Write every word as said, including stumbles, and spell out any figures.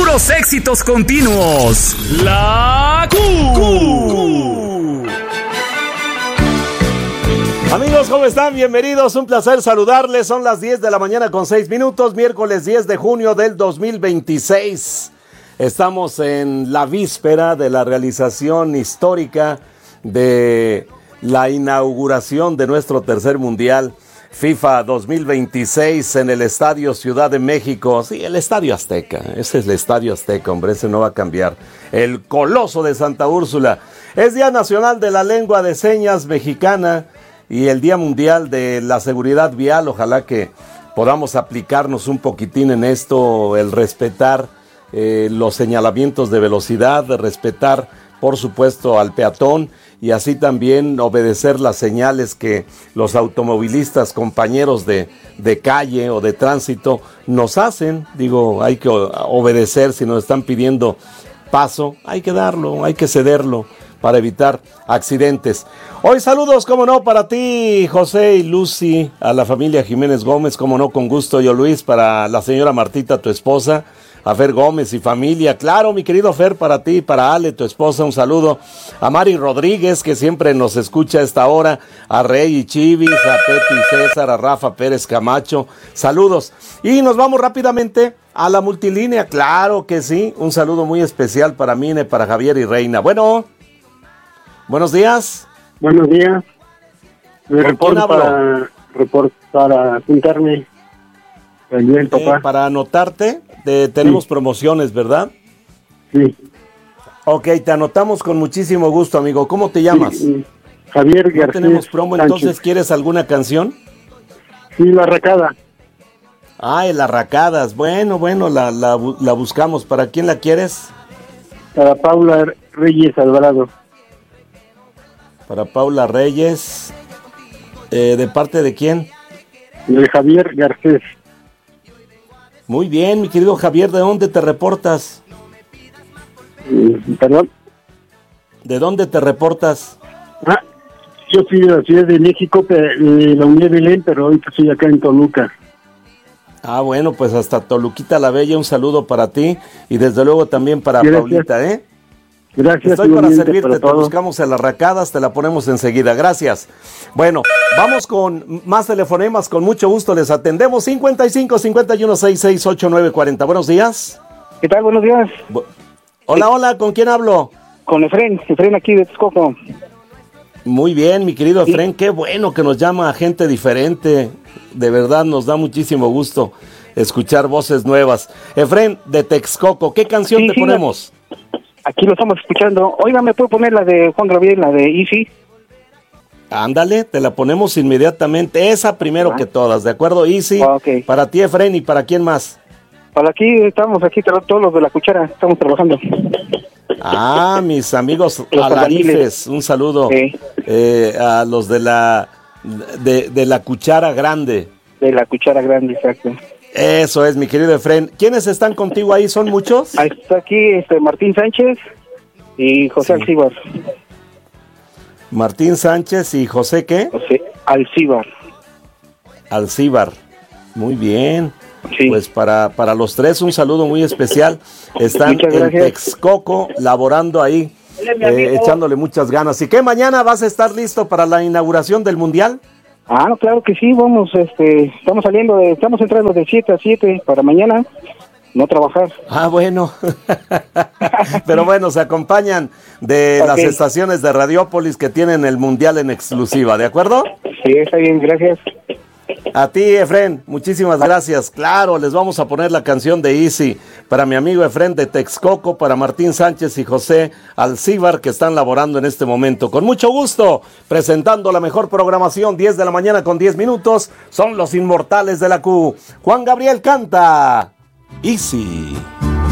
puros éxitos continuos. La Q. Amigos, ¿cómo están? Bienvenidos, un placer saludarles. Son las diez de la mañana con seis minutos, miércoles diez de junio del dos mil veintiséis. Estamos en la víspera de la realización histórica de la inauguración de nuestro tercer mundial FIFA dos mil veintiséis en el Estadio Ciudad de México. Sí, el Estadio Azteca, ese es el Estadio Azteca, hombre, ese no va a cambiar. El Coloso de Santa Úrsula. Es Día Nacional de la Lengua de Señas Mexicana y el Día Mundial de la Seguridad Vial. Ojalá que podamos aplicarnos un poquitín en esto, el respetar eh, los señalamientos de velocidad, de respetar, por supuesto, al peatón y así también obedecer las señales que los automovilistas, compañeros de, de calle o de tránsito nos hacen. Digo, hay que obedecer, si nos están pidiendo paso, hay que darlo, hay que cederlo para evitar accidentes. Hoy saludos, como no, para ti, José y Lucy, a la familia Jiménez Gómez, como no, con gusto, yo Luis, para la señora Martita, tu esposa, a Fer Gómez y familia, claro, mi querido Fer, para ti, para Ale, tu esposa, un saludo, a Mari Rodríguez, que siempre nos escucha a esta hora, a Rey y Chivis, a Peto y César, a Rafa Pérez Camacho, saludos, y nos vamos rápidamente a la multilínea, claro que sí, un saludo muy especial para Mine, para Javier y Reina. Bueno, buenos días. Buenos días. Me reporto para, report, para apuntarme. El eh, para anotarte, te, tenemos sí. promociones, ¿verdad? Sí. Ok, te anotamos con muchísimo gusto, amigo. ¿Cómo te llamas? Sí, Javier García. ¿No tenemos promo, Sánchez. Entonces quieres alguna canción? Sí, La Arracada. Ah, el Arracadas. Bueno, bueno, la, la, la buscamos. ¿Para quién la quieres? Para Paula Reyes Alvarado. Para Paula Reyes. Eh, ¿De parte de quién? De Javier Garcés. Muy bien, mi querido Javier, ¿de dónde te reportas? ¿Perdón? ¿De dónde te reportas? Ah, yo soy de la Ciudad de México, de la Unión de Belén, pero ahorita estoy acá en Toluca. Ah, bueno, pues hasta Toluquita la Bella, un saludo para ti y desde luego también para Gracias. Paulita, ¿eh? Gracias. Estoy para servirte, te buscamos en las Arracadas, te la ponemos enseguida, gracias. Bueno, vamos con más telefonemas, con mucho gusto les atendemos, cincuenta y cinco, cincuenta y uno, sesenta y seis, ochenta y nueve, cuarenta. Buenos días. ¿Qué tal? Buenos días. Bu- hola, hola, ¿con quién hablo? Con Efren, Efren aquí de Texcoco. Muy bien, mi querido sí. Efren, qué bueno que nos llama gente diferente, de verdad nos da muchísimo gusto escuchar voces nuevas. Efren, de Texcoco, ¿qué canción sí, te sí, ponemos? La... Aquí lo estamos escuchando. Oiga, ¿me puedo poner la de Juan Gabriel, la de Easy? Ándale, te la ponemos inmediatamente. Esa primero ah. que todas, ¿de acuerdo? Easy, ah, okay. Para ti, Efren, ¿y para quién más? Para aquí, estamos aquí todos los de La Cuchara, estamos trabajando. Ah, mis amigos alarifes, un saludo sí. eh, a los de la de, de la Cuchara Grande. De La Cuchara Grande, exacto. Eso es, mi querido Efren. ¿Quiénes están contigo ahí? ¿Son muchos? Ahí está aquí este Martín Sánchez y José sí. Alcíbar. Martín Sánchez y José, ¿qué? José Alcíbar. Alcíbar. Muy bien. Sí. Pues para, para los tres un saludo muy especial. Están en Texcoco laborando ahí, eh, echándole muchas ganas. ¿Y qué, mañana vas a estar listo para la inauguración del Mundial? Ah, no, claro que sí, vamos, este, estamos saliendo, de, estamos entrando de siete a siete para mañana, no trabajar. Ah, bueno, pero bueno, se acompañan de okay. las estaciones de Radiópolis que tienen el Mundial en exclusiva, ¿de acuerdo? Sí, está bien, gracias. A ti, Efren, muchísimas gracias. Claro, les vamos a poner la canción de Easy para mi amigo Efren de Texcoco, para Martín Sánchez y José Alcíbar, que están laborando en este momento. Con mucho gusto, presentando la mejor programación, diez de la mañana con diez minutos, son los inmortales de la Q. Juan Gabriel canta Easy.